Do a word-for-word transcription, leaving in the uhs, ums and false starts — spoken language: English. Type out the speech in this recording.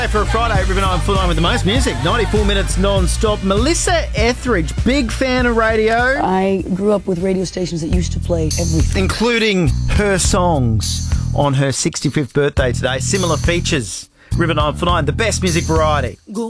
For a Friday, River nine full on with the most music, ninety-four minutes non-stop. Melissa Etheridge, big fan of radio. I grew up with radio stations that used to play everything. Including her songs on her sixty-fifth birthday today. Similar features. River nine full nine, the best music variety.